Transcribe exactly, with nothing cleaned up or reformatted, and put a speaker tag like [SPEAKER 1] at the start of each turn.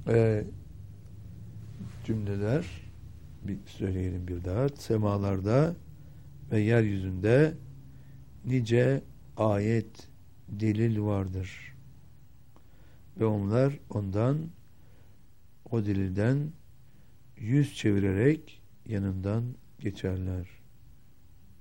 [SPEAKER 1] e, cümleler bir söyleyelim bir daha. Semalarda ve yeryüzünde nice ayet, delil vardır. Ve onlar ondan, o delilden yüz çevirerek yanından geçerler.